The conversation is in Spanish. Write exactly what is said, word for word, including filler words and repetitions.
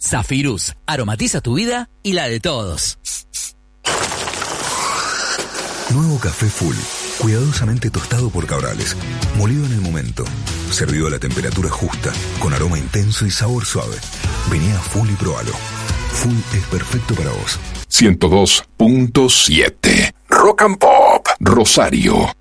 Zafirus, aromatiza tu vida y la de todos. Nuevo café Full, cuidadosamente tostado por Cabrales, molido en el momento, servido a la temperatura justa, con aroma intenso y sabor suave. Vení a Full y probalo. Full es perfecto para vos. ciento dos punto siete Rock and Pop Rosario.